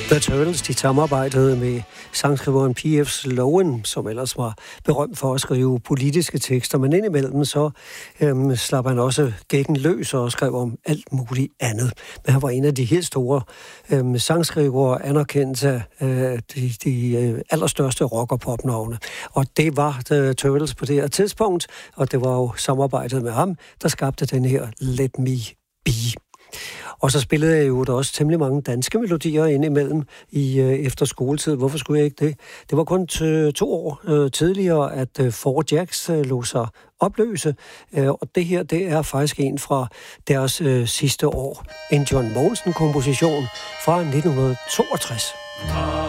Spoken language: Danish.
The Turtles, de samarbejdede med sangskriveren P.F. Sloan, som ellers var berømt for at skrive politiske tekster, men indimellem så slap han også gækken løs og skrev om alt muligt andet. Men han var en af de helt store sangskrivere, anerkendt af de allerstørste rock- og popnavne. Og det var The Turtles på det her tidspunkt, og det var jo samarbejdet med ham, der skabte den her Let Me Be. Og så spillede jeg jo der også temmelig mange danske melodier indimellem efter skoletid. Hvorfor skulle jeg ikke det? Det var kun 2 år tidligere, at Four Jacks lå sig opløse. Og det her, det er faktisk en fra deres sidste år. En John Mogensen-komposition fra 1962.